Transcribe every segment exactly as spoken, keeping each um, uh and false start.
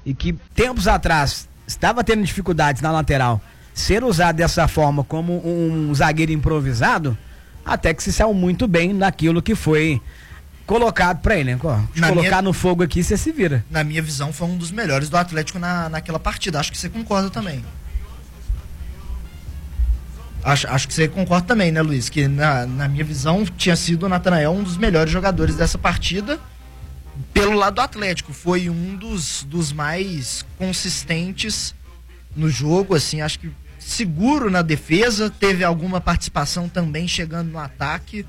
e que tempos atrás estava tendo dificuldades na lateral, ser usado dessa forma como um zagueiro improvisado, até que se saiu muito bem naquilo que foi colocado pra ele, né? Ó, colocar minha, no fogo aqui, você se vira. Na minha visão, foi um dos melhores do Atlético na, naquela partida. Acho que você concorda também. Acho, acho que você concorda também, né, Luiz? Que na, na minha visão, tinha sido o Natanael um dos melhores jogadores dessa partida. Pelo lado do Atlético, foi um dos, dos mais consistentes no jogo, assim, acho que seguro na defesa, teve alguma participação também chegando no ataque,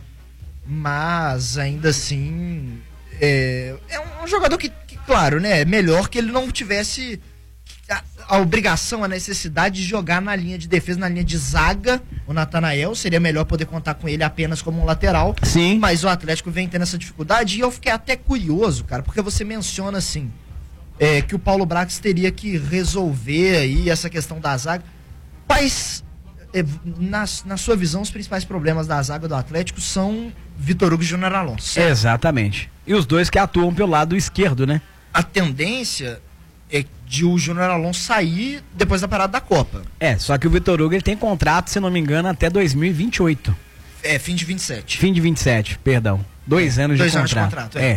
mas ainda assim é, é um jogador que, que, claro, né, é melhor que ele não tivesse a, a obrigação, a necessidade de jogar na linha de defesa, na linha de zaga. O Natanael seria melhor poder contar com ele apenas como um lateral. Sim. Mas o Atlético vem tendo essa dificuldade e eu fiquei até curioso, cara, porque você menciona assim é, que o Paulo Brax teria que resolver aí essa questão da zaga. Quais, é, na, na sua visão, os principais problemas da zaga do Atlético são Vitor Hugo e Júnior Alonso, certo? Exatamente. E os dois que atuam pelo lado esquerdo, né? A tendência é de o Júnior Alonso sair depois da parada da Copa. É, só que o Vitor Hugo ele tem contrato, se não me engano, até dois mil e vinte e oito. É, fim de vinte e sete. Fim de vinte e sete, perdão. Dois anos Dois de anos contrato. de contrato, é.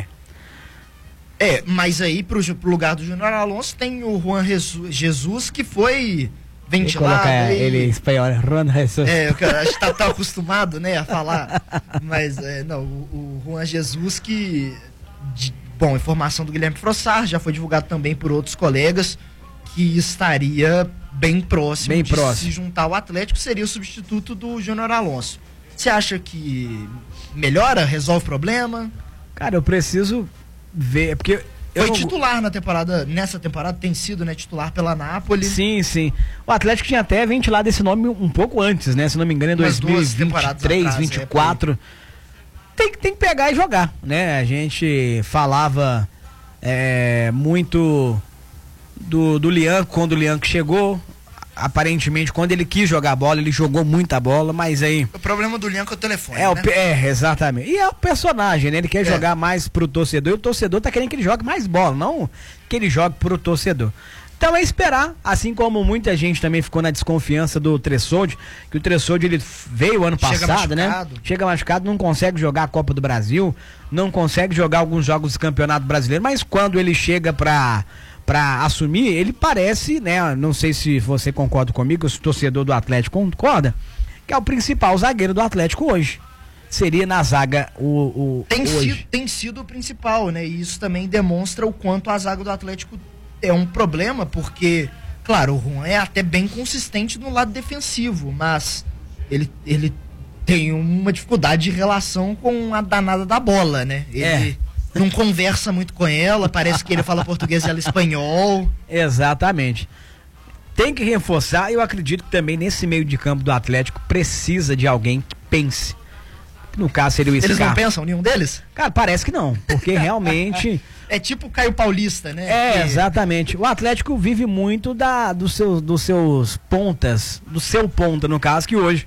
É, é mas aí pro, pro lugar do Júnior Alonso tem o Juan Jesus, Jesus que foi ventilado. Aí, ele em espanhol, Juan Jesus. É, a gente tá tão acostumado, né, a falar. Mas, é, não, o, o Juan Jesus que... De, bom, informação do Guilherme Frossard, já foi divulgado também por outros colegas, que estaria bem próximo bem de próximo. se juntar ao Atlético, seria o substituto do Júnior Alonso. Você acha que melhora, resolve o problema? Cara, eu preciso ver, porque... Foi eu... titular na temporada, nessa temporada tem sido, né, titular pela Napoli. Sim, sim. O Atlético tinha até ventilado esse nome um pouco antes, né? Se não me engano, em dois mil e vinte e três, vinte e quatro. É, tem, tem que pegar e jogar, né? A gente falava é, muito do, do Lian, quando o Lian chegou. Aparentemente, quando ele quis jogar bola, ele jogou muita bola, mas aí... O problema do Lian é o telefone, é, né? o, é, exatamente. E é o personagem, né? Ele quer é. jogar mais pro torcedor, e o torcedor tá querendo que ele jogue mais bola, não que ele jogue pro torcedor. Então é esperar, assim como muita gente também ficou na desconfiança do Tressoldi, que o Tressoldi ele veio ano Chega passado, machucado. né? Chega machucado, não consegue jogar a Copa do Brasil, não consegue jogar alguns jogos do Campeonato Brasileiro, mas quando ele chega pra... para assumir, ele parece, né, não sei se você concorda comigo, se o torcedor do Atlético concorda, que é o principal zagueiro do Atlético hoje. Seria na zaga o, o tem hoje. Sido, tem sido o principal, né, e isso também demonstra o quanto a zaga do Atlético é um problema, porque, claro, o Juan é até bem consistente no lado defensivo, mas ele, ele tem uma dificuldade de relação com a danada da bola, né, ele... É. Não conversa muito com ela, parece que ele fala português e ela espanhol. Exatamente. Tem que reforçar, eu acredito que também nesse meio de campo do Atlético precisa de alguém que pense. No caso seria o Scarpa. Eles não pensam, nenhum deles? Cara, parece que não, porque realmente... É tipo o Caio Paulista, né? É, que... exatamente. O Atlético vive muito da, do seu, dos seus pontas, do seu ponta, no caso, que hoje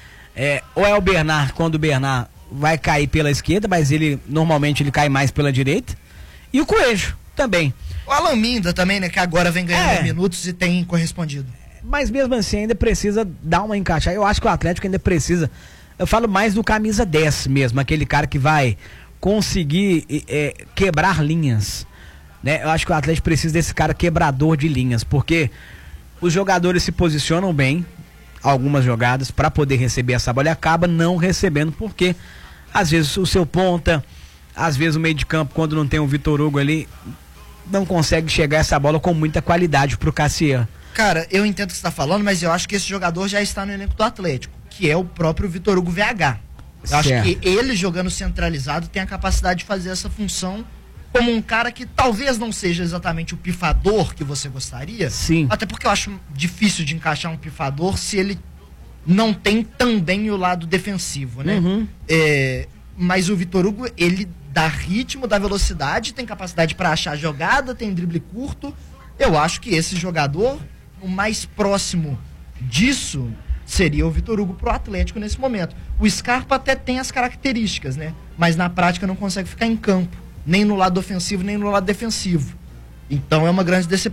é, ou é o Bernard, quando o Bernard vai cair pela esquerda, mas ele normalmente ele cai mais pela direita. E o Coelho também. O Alan Minda também, né? Que agora vem ganhando é. minutos e tem correspondido. Mas mesmo assim ainda precisa dar uma encaixada. Eu acho que o Atlético ainda precisa. Eu falo mais do camisa dez mesmo, aquele cara que vai conseguir é, quebrar linhas. Né? Eu acho que o Atlético precisa desse cara quebrador de linhas, porque os jogadores se posicionam bem, algumas jogadas, para poder receber essa bola e acaba não recebendo, porque às vezes o seu ponta, às vezes o meio de campo, quando não tem o Vitor Hugo ali, não consegue chegar essa bola com muita qualidade pro Cassian. Cara, eu entendo o que você tá falando, mas eu acho que esse jogador já está no elenco do Atlético, que é o próprio Vitor Hugo V H. Eu certo. acho que ele jogando centralizado tem a capacidade de fazer essa função como um cara que talvez não seja exatamente o pifador que você gostaria. Sim. Até porque eu acho difícil de encaixar um pifador se ele não tem também o lado defensivo, né? Uhum. É, mas o Vitor Hugo, ele dá ritmo, dá velocidade, tem capacidade para achar jogada, tem drible curto. Eu acho que esse jogador, o mais próximo disso, seria o Vitor Hugo pro Atlético nesse momento. O Scarpa até tem as características, né? Mas na prática não consegue ficar em campo, nem no lado ofensivo, nem no lado defensivo. Então é uma grande decepção.